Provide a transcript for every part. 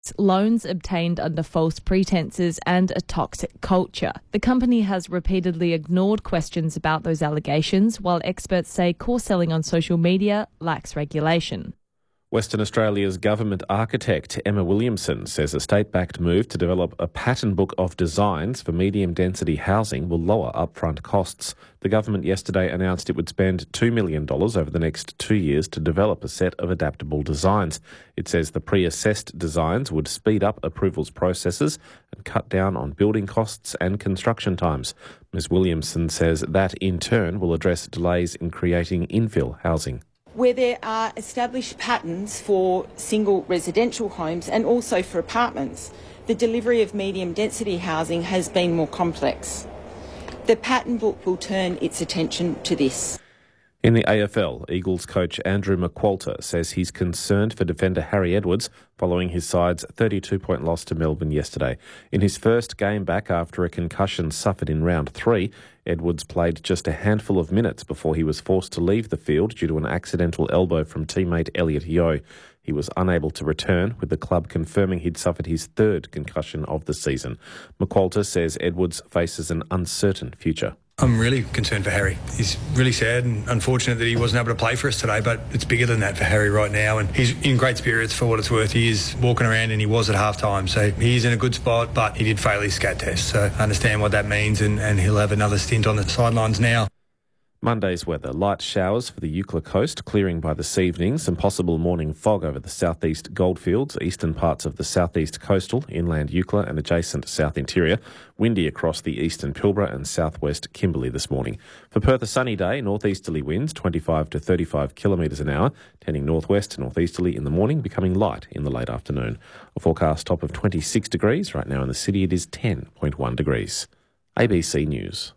loans obtained under false pretenses and a toxic culture. The company has repeatedly ignored questions about those allegations, while experts say course selling on social media lacks regulation. Western Australia's government architect Emma Williamson says a state-backed move to develop a pattern book of designs for medium-density housing will lower upfront costs. The government yesterday announced it would spend $2 million over the next 2 years to develop a set of adaptable designs. It says the pre-assessed designs would speed up approvals processes and cut down on building costs and construction times. Ms Williamson says that in turn will address delays in creating infill housing. Where there are established patterns for single residential homes and also for apartments, the delivery of medium density housing has been more complex. The pattern book will turn its attention to this. In the AFL, Eagles coach Andrew McQualter says he's concerned for defender Harry Edwards following his side's 32-point loss to Melbourne yesterday. In his first game back after a concussion suffered in round 3, Edwards played just a handful of minutes before he was forced to leave the field due to an accidental elbow from teammate Elliot Yeo. He was unable to return, with the club confirming he'd suffered his third concussion of the season. McQualter says Edwards faces an uncertain future. I'm really concerned for Harry. He's really sad and unfortunate that he wasn't able to play for us today, but it's bigger than that for Harry right now, and he's in great spirits for what it's worth. He is walking around and he was at half-time, so he's in a good spot, but he did fail his scat test, so I understand what that means, and he'll have another stint on the sidelines now. Monday's weather: light showers for the Eucla coast, clearing by this evening. Some possible morning fog over the southeast Goldfields, eastern parts of the southeast coastal, inland Eucla and adjacent south interior. Windy across the eastern Pilbara and southwest Kimberley this morning. For Perth, a sunny day, northeasterly winds 25 to 35 kilometres an hour, tending northwest to northeasterly in the morning, becoming light in the late afternoon. A forecast top of 26 degrees. Right now in the city it is 10.1 degrees. ABC News.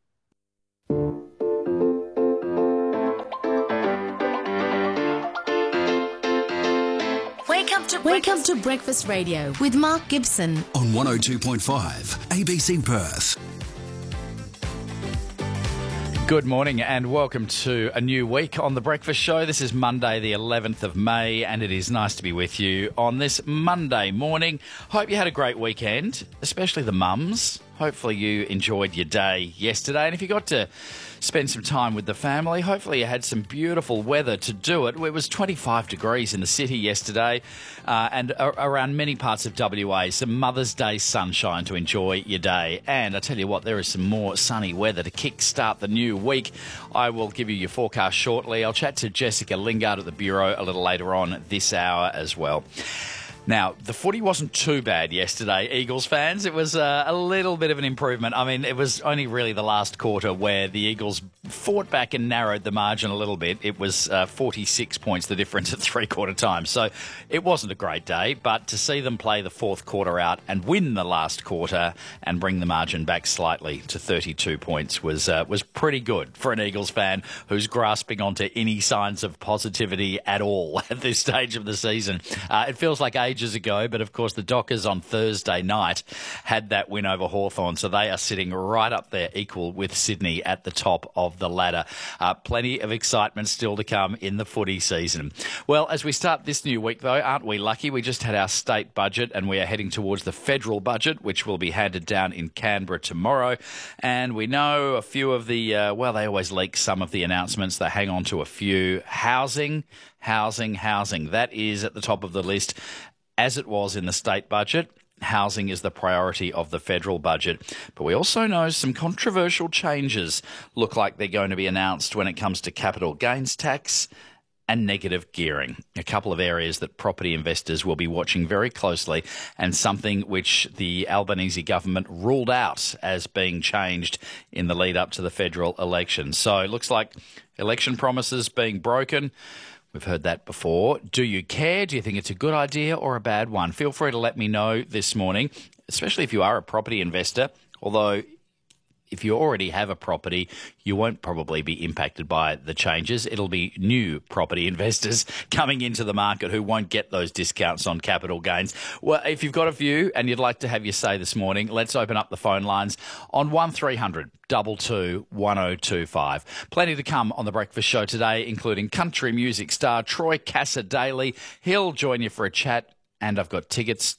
Welcome to Breakfast Radio with Mark Gibson on 102.5 ABC Perth. Good morning and welcome to a new week on The Breakfast Show. This is Monday the 11th of May and it is nice to be with you on this Monday morning. Hope you had a great weekend, especially the mums. Hopefully you enjoyed your day yesterday, and if you got to spend some time with the family, hopefully you had some beautiful weather to do it. It was 25 degrees in the city yesterday and around many parts of WA. Some Mother's Day sunshine to enjoy your day. And I tell you what, there is some more sunny weather to kick-start the new week. I will give you your forecast shortly. I'll chat to Jessica Lingard at the Bureau a little later on this hour as well. Now, the footy wasn't too bad yesterday, Eagles fans. It was a little bit of an improvement. I mean, it was only really the last quarter where the Eagles fought back and narrowed the margin a little bit. It was 46 points, the difference at three-quarter time. So it wasn't a great day, but to see them play the fourth quarter out and win the last quarter and bring the margin back slightly to 32 points was pretty good for an Eagles fan who's grasping onto any signs of positivity at all at this stage of the season. It feels like ages ago, but of course the Dockers on Thursday night had that win over Hawthorn, so they are sitting right up there equal with Sydney at the top of the ladder. Plenty of excitement still to come in the footy season. Well, as we start this new week though, aren't we lucky? We just had our state budget and we are heading towards the federal budget, which will be handed down in Canberra tomorrow, and we know a few of the they always leak some of the announcements. They hang on to a few. Housing. That is at the top of the list. As it was in the state budget, housing is the priority of the federal budget. But we also know some controversial changes look like they're going to be announced when it comes to capital gains tax and negative gearing, a couple of areas that property investors will be watching very closely, and something which the Albanese government ruled out as being changed in the lead up to the federal election. So it looks like election promises being broken. We've heard that before. Do you care? Do you think it's a good idea or a bad one? Feel free to let me know this morning, especially if you are a property investor, although if you already have a property, you won't probably be impacted by the changes. It'll be new property investors coming into the market who won't get those discounts on capital gains. Well, if you've got a view and you'd like to have your say this morning, let's open up the phone lines on 1300 22 1025. Plenty to come on The Breakfast Show today, including country music star Troy Cassar-Daley. He'll join you for a chat and I've got tickets